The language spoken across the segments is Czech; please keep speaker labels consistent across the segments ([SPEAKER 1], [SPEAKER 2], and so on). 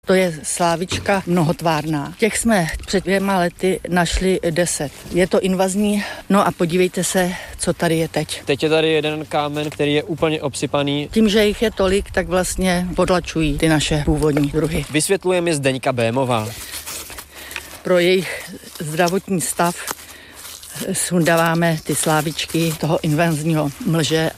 [SPEAKER 1] To je slávička mnohotvárná. Těch jsme před 2 lety našli 10. Je to invazní, no a podívejte se, co tady je teď.
[SPEAKER 2] Teď je tady jeden kámen, který je úplně obsypaný.
[SPEAKER 1] Tím, že jich je tolik, tak vlastně potlačují ty naše původní druhy.
[SPEAKER 2] Vysvětluje mi Zdeňka Bémová.
[SPEAKER 1] Pro jejich zdravotní stav sundáváme ty slávičky toho invazního mlže.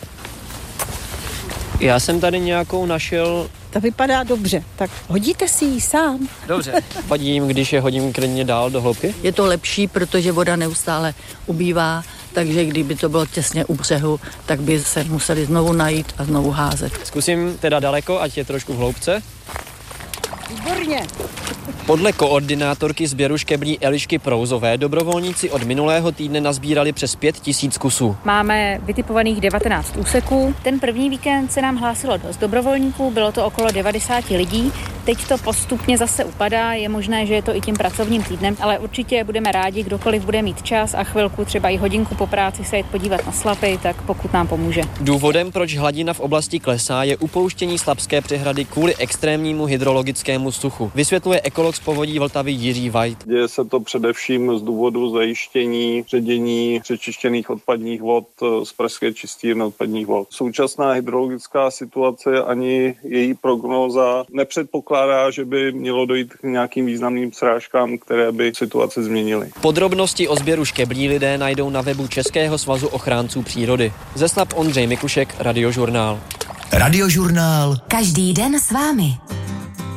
[SPEAKER 2] Já jsem tady nějakou našel.
[SPEAKER 3] Ta vypadá dobře, tak hodíte si ji sám.
[SPEAKER 2] Dobře. Vadím, když je hodím klidně dál do hloubky?
[SPEAKER 1] Je to lepší, protože voda neustále ubývá, takže kdyby to bylo těsně u břehu, tak by se museli znovu najít a znovu házet.
[SPEAKER 2] Zkusím teda daleko, ať je trošku v hloubce.
[SPEAKER 3] Výborně.
[SPEAKER 2] Podle koordinátorky sběru škeblí Elišky Prouzové dobrovolníci od minulého týdne nazbírali přes 5 000 kusů.
[SPEAKER 4] Máme vytipovaných 19 úseků. Ten první víkend se nám hlásilo dost dobrovolníků, bylo to okolo 90 lidí. Teď to postupně zase upadá, je možné, že je to i tím pracovním týdnem, ale určitě budeme rádi, kdokoliv bude mít čas a chvilku, třeba i hodinku po práci se jít podívat na slapy, tak pokud nám pomůže.
[SPEAKER 2] Důvodem, proč hladina v oblasti klesá, je upouštění Slapské přehrady kvůli extrémnímu hydrologickému suchu. Vysvětluje ekolog z Povodí Vltavy Jiří Vajt.
[SPEAKER 5] Děje se to především z důvodu zajištění ředění přečištěných odpadních vod z pražské čistírny odpadních vod. Současná hydrologická situace ani její prognóza nepředpokládá, že by mělo dojít k nějakým významným srážkám, které by situaci změnily.
[SPEAKER 2] Podrobnosti o sběru škeblí lidé najdou na webu Českého svazu ochránců přírody. Ze Slap Ondřej Mikušek, Radiožurnál.
[SPEAKER 6] Radiožurnál.
[SPEAKER 7] Každý den s vámi.